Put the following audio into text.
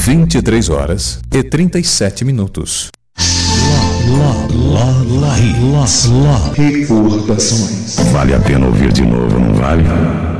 23h37. Recordações. Vale a pena ouvir de novo, não vale?